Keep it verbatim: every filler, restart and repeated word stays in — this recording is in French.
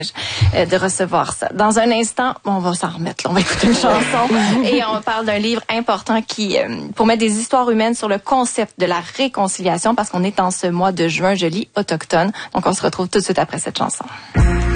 de recevoir ça. Dans un instant, on va s'en remettre. Là. On va écouter une chanson et on parle d'un livre important qui, euh, pour mettre des histoires humaines sur le concept de la réconciliation, parce qu'on est en ce mois de juin, je lis autochtone. Donc, on se retrouve tout de suite après cette chanson.